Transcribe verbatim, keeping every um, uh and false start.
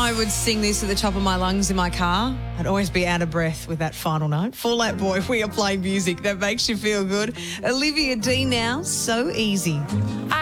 I would sing this at the top of my lungs in my car, I'd always be out of breath with that final note. Fall Out Boy, we are playing music that makes you feel good. Olivia Dean now, So Easy.